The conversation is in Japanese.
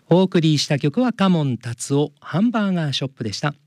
お送りした曲はカモン達夫ハンバーガーショップでした。